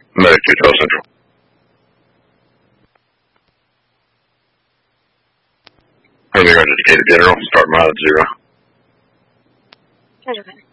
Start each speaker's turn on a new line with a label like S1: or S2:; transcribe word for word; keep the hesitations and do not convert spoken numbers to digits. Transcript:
S1: Medic two twelve Central. Early Roger, Decatur General, start mile at zero.
S2: Roger,